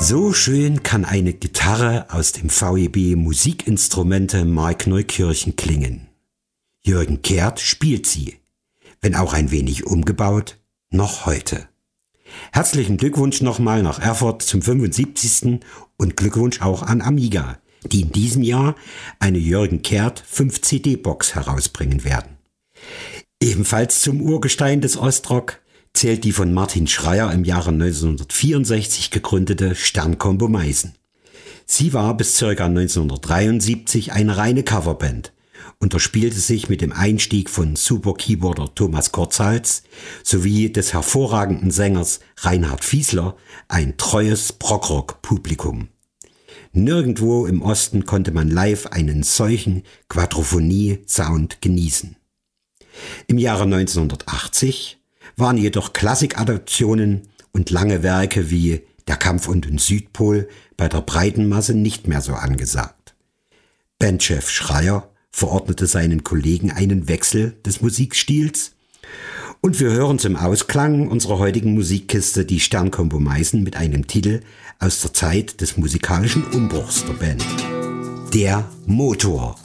So schön kann eine Gitarre aus dem VEB Musikinstrumente Mark Neukirchen klingen. Jürgen Kehrt spielt sie, wenn auch ein wenig umgebaut, noch heute. Herzlichen Glückwunsch nochmal nach Erfurt zum 75. und Glückwunsch auch an Amiga, die in diesem Jahr eine Jürgen Kehrt 5-CD-Box herausbringen werden. Ebenfalls zum Urgestein des Ostrock zählt die von Martin Schreyer im Jahre 1964 gegründete Stern-Combo Meißen. Sie war bis ca. 1973 eine reine Coverband und spielte sich mit dem Einstieg von Super-Keyboarder Thomas Korzhals sowie des hervorragenden Sängers Reinhard Fiesler ein treues Prog-Rock-Publikum. Nirgendwo im Osten konnte man live einen solchen Quadrophonie-Sound genießen. Im Jahre 1980 waren jedoch Klassikadaptionen und lange Werke wie Der Kampf um den Südpol bei der breiten Masse nicht mehr so angesagt. Bandchef Schreyer verordnete seinen Kollegen einen Wechsel des Musikstils und wir hören zum Ausklang unserer heutigen Musikkiste die Stern-Combo Meißen mit einem Titel aus der Zeit des musikalischen Umbruchs der Band. Der Motor.